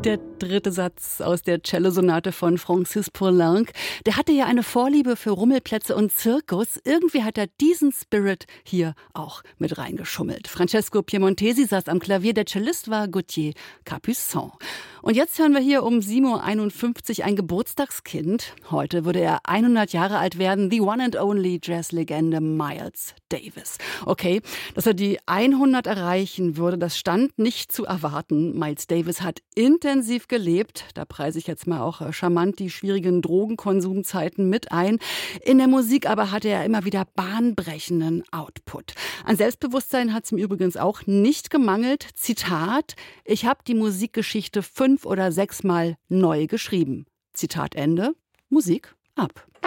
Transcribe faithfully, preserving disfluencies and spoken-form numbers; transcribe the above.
Der dritte Satz aus der Cellosonate von Francis Poulenc. Der hatte ja eine Vorliebe für Rummelplätze und Zirkus. Irgendwie hat er diesen Spirit hier auch mit reingeschummelt. Francesco Piemontesi saß am Klavier, der Cellist war Gauthier Capuçon. Und jetzt hören wir hier um sieben Uhr einundfünfzig ein Geburtstagskind. Heute würde er hundert Jahre alt werden. The one and only Jazzlegende Miles Davis. Okay, dass er die hundert erreichen würde, das stand nicht zu erwarten. Miles Davis hat intensiv gelebt. Da preise ich jetzt mal auch charmant die schwierigen Drogenkonsumzeiten mit ein. In der Musik aber hatte er immer wieder bahnbrechenden Output. An Selbstbewusstsein hat es ihm übrigens auch nicht gemangelt. Zitat: Ich habe die Musikgeschichte fünf oder sechsmal neu geschrieben. Zitat Ende. Musik ab.